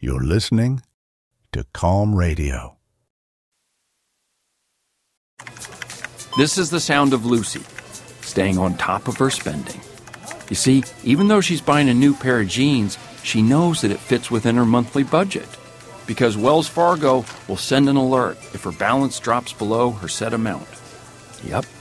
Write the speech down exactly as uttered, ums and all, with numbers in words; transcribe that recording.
You're listening to Calm Radio. This is the sound of Lucy, staying on top of her spending. You see, even though she's buying a new pair of jeans, she knows that it fits within her monthly budget, because Wells Fargo will send an alert if her balance drops below her set amount. Yep,